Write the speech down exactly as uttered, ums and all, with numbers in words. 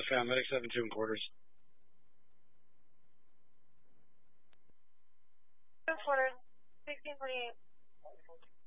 found. Medic seven two in quarters. Quarters, sixteen forty-eight.